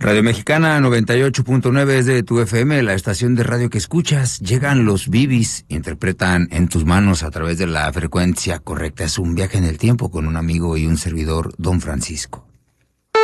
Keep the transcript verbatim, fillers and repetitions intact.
Radio Mexicana noventa y ocho punto nueve es de tu F M, la estación de radio que escuchas. Llegan los Bibis, interpretan En tus manos a través de la frecuencia correcta. Es un viaje en el tiempo con un amigo y un servidor, Don Francisco.